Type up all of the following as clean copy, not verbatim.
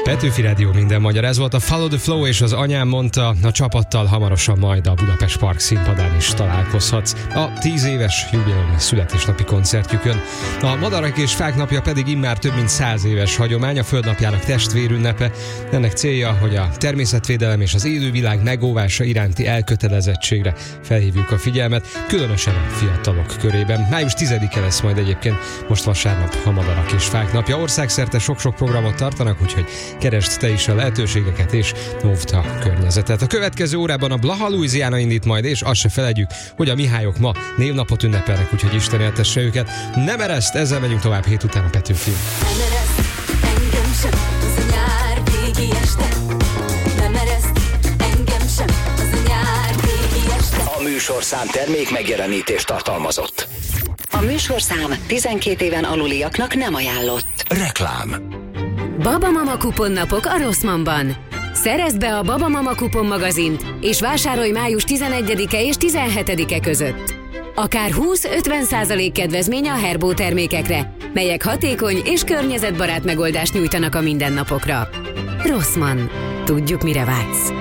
Petőfi Rádió, minden magyar. Ez volt a Follow the Flow, és az anyám mondta, a csapattal hamarosan majd a Budapest Park színpadán is találkozhatsz. A 10 éves jubileumi születésnapi koncertjükön. A Madarak és Fák napja pedig immár több mint 100 éves hagyomány, a Földnapjának testvérünnepe. Ennek célja, hogy a természetvédelem és az élővilág megóvása iránti elkötelezettségre felhívjuk a figyelmet, különösen a fiatalok körében. Május 10-e lesz majd egyébként most vasárnap a Madarak és Fák napja. Országszerte sok-sok programot tartanak, úgyhogy keresd te is a lehetőségeket és óvd a környezetet. A következő órában a Blaha Louisiana indít majd, és azt se felejtjük, hogy a Mihályok ma névnapot ünnepelnek, úgyhogy Isten éltesse őket. Nem ereszt, ezzel megyünk tovább 7 után a Petőfi. Nem ereszt, engem sem, az a nyár végi este. Nem ereszt, engem sem, az a nyár végi este. A műsorszám termék megjelenítést tartalmazott. A műsorszám 12 éven aluliaknak nem ajánlott. Reklám. Babamama kuponnapok a Rossmannban. Szerezd be a Babamama kupon magazint, és vásárolj május 11-e és 17-e között. Akár 20-50% kedvezmény a Herbo termékekre, melyek hatékony és környezetbarát megoldást nyújtanak a mindennapokra. Rossmann. Tudjuk, mire vágysz.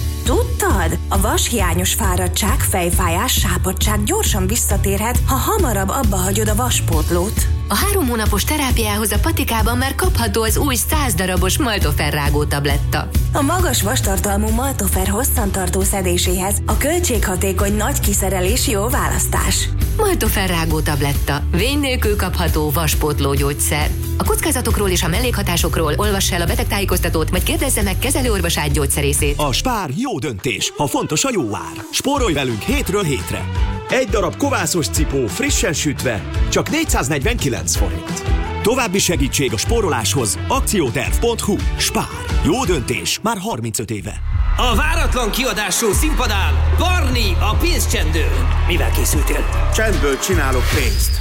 Tudtad? A vashiányos fáradtság, fejfájás, sápadtság gyorsan visszatérhet, ha hamarabb abba hagyod a vaspótlót. A 3 hónapos terápiához a patikában már kapható az új 100 darabos Maltofer rágó tabletta. A magas vastartalmú Maltofer hosszantartó szedéséhez a költséghatékony nagy kiszerelés jó választás. Maltofer rágó tabletta. Vény nélkül kapható vaspótló gyógyszer. A kockázatokról és a mellékhatásokról olvass el a betegtájékoztatót, vagy kérdezze meg kezelőorvos ágygyógyszerészét. A Spár jó döntés, ha fontos a jó ár. Spórolj velünk hétről hétre. Egy darab kovászos cipó frissen sütve csak 449 forint. További segítség a spóroláshoz akcióterv.hu. Spár. Jó döntés már 35 éve. A váratlan kiadású színpadán Barni a pénzcsendő. Mivel készültél? Csendből csinálok pénzt.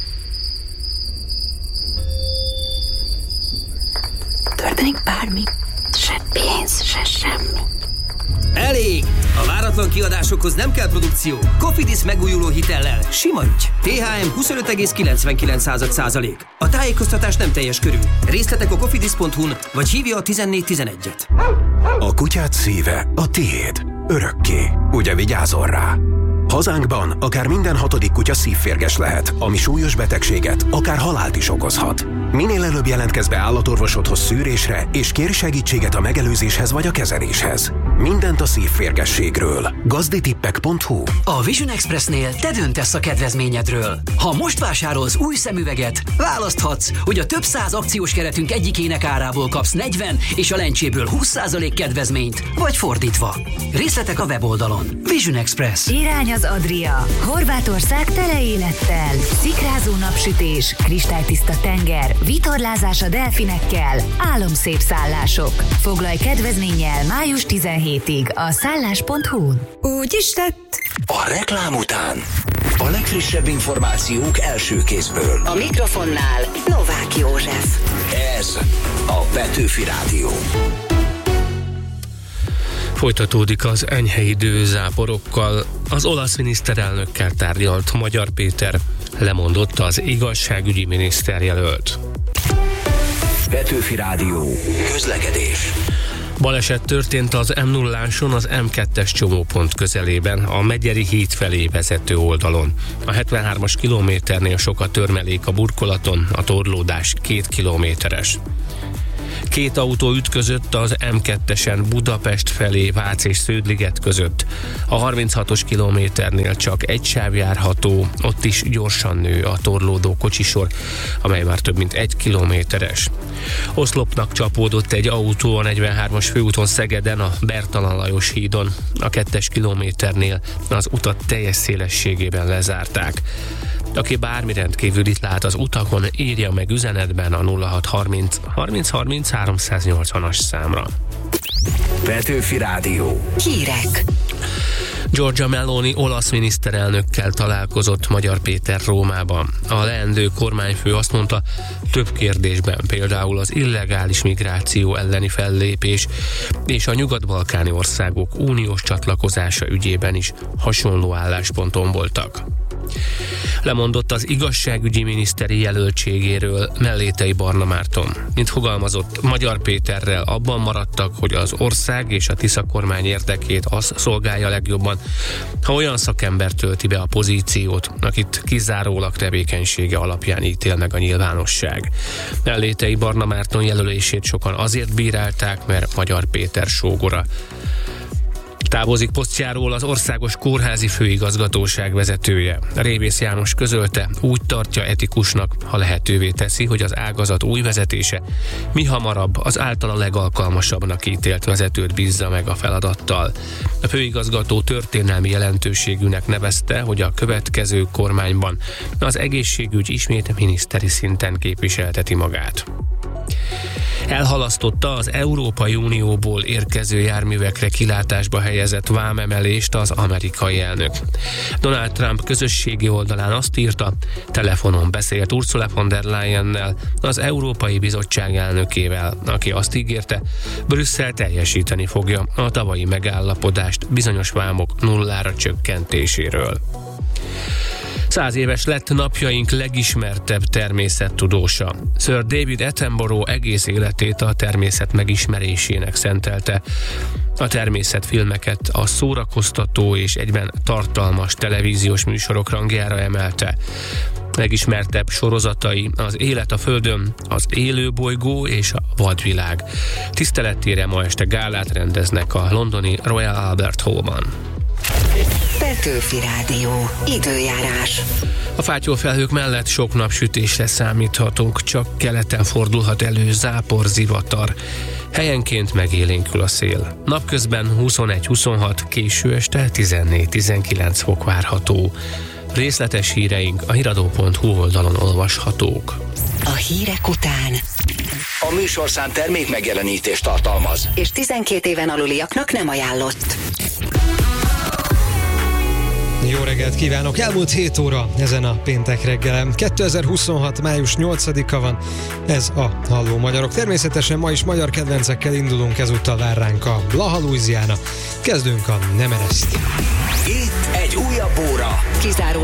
Történik bármi? Se pénz, se semmi. Elég! A váratlan kiadásokhoz nem kell produkció. Cofidis megújuló hitellel. Sima ügy. THM 25,99%. A tájékoztatás nem teljes körű. Részletek a cofidis.hu-n, vagy hívja a 1411-et. A kutyád szíve a tiéd. Örökké. Ugye vigyázol rá? Hazánkban akár minden 6. kutya szívférges lehet, ami súlyos betegséget, akár halált is okozhat. Minél előbb jelentkezz be állatorvosodhoz szűrésre, és kérj segítséget a megelőzéshez vagy a kezeléshez. Mindent a szívférgességről. Gazditippek.hu. A Vision Expressnél te döntesz a kedvezményedről. Ha most vásárolsz új szemüveget, választhatsz, hogy a több száz akciós keretünk egyikének árából kapsz 40 és a lencséből 20% kedvezményt, vagy fordítva. Részletek a weboldalon. Vision Express. Irány az Adria. Horvátország tele élettel. Szikrázó napsütés, kristálytiszta tenger, vitorlázás a delfinekkel, álomszép szállások. Foglalj kedvezménnyel május 17-ig a szállás.hu-n. Úgy is lett. A reklám után a legfrissebb információk első kézből. A mikrofonnál Novák József. Ez a Petőfi Rádió. Folytatódik az enyhe idő záporokkal. Az olasz miniszterelnökkel tárgyalt Magyar Péter lemondott az igazságügyi miniszterjelölt. Petőfi Rádió. Közlekedés. Baleset történt az M0-áson az M2-es csomópont közelében, a Megyeri híd felé vezető oldalon. A 73-as kilométernél sok a törmelék a burkolaton, a torlódás 2 kilométeres. 2 autó ütközött az M2-esen Budapest felé Vác és Sződliget között. A 36-os kilométernél csak egy sáv járható, ott is gyorsan nő a torlódó kocsisor, amely már több mint 1 kilométeres. Oszlopnak csapódott egy autó a 43-as főúton Szegeden, a Bertalan Lajos hídon. A 2-es kilométernél az utat teljes szélességében lezárták. Aki bármi rendkívülit lát az utakon, írja meg üzenetben a 0630 30 30 380-as számra. Petőfi Rádió. Hírek. Giorgia Meloni olasz miniszterelnökkel találkozott Magyar Péter Rómában. A leendő kormányfő azt mondta, több kérdésben, például az illegális migráció elleni fellépés és a nyugat-balkáni országok uniós csatlakozása ügyében is hasonló állásponton voltak. Lemondott az igazságügyi miniszteri jelöltségéről Mellétei Barna Márton. Mint fogalmazott, Magyar Péterrel abban maradtak, hogy az ország és a Tisza kormány érdekét az szolgálja legjobban, ha olyan szakember tölti be a pozíciót, akit kizárólag tevékenysége alapján ítél meg a nyilvánosság. Mellétei Barna Márton jelölését sokan azért bírálták, mert Magyar Péter sógora. Távozik posztjáról az Országos Kórházi Főigazgatóság vezetője. Révész János közölte, úgy tartja etikusnak, ha lehetővé teszi, hogy az ágazat új vezetése mihamarabb az általa legalkalmasabbnak ítélt vezetőt bízza meg a feladattal. A főigazgató történelmi jelentőségűnek nevezte, hogy a következő kormányban az egészségügy ismét miniszteri szinten képviselteti magát. Elhalasztotta az Európai Unióból érkező járművekre kilátásba helyezett vámemelést az amerikai elnök. Donald Trump közösségi oldalán azt írta, telefonon beszélt Ursula von der Leyennel, az Európai Bizottság elnökével, aki azt ígérte, Brüsszel teljesíteni fogja a tavalyi megállapodást bizonyos vámok nullára csökkentéséről. 100 éves lett napjaink legismertebb természettudósa. Sir David Attenborough egész életét a természet megismerésének szentelte. A természetfilmeket a szórakoztató és egyben tartalmas televíziós műsorok rangjára emelte. Legismertebb sorozatai az Élet a Földön, az Élőbolygó és a Vadvilág. Tiszteletére ma este gálát rendeznek a londoni Royal Albert Hallban. Petőfi Rádió. Időjárás. A fátyolfelhők mellett sok napsütésre számíthatunk, csak keleten fordulhat elő zápor, zivatar. Helyenként megélénkül a szél. Napközben 21-26, késő este 14-19 fok várható. Részletes híreink a hiradó.hu oldalon olvashatók. A hírek után A műsorszám termék megjelenítést tartalmaz, és 12 éven aluliaknak nem ajánlott. Jó reggelt kívánok! Elmúlt 7 óra ezen a péntek reggelem. 2026. május 8-a van, ez a Halló Magyarok. Természetesen ma is magyar kedvencekkel indulunk, ezúttal vár ránk a Blaha Louisiana. Kezdünk a Nem ereszt. Itt egy újabb óra. Kizáró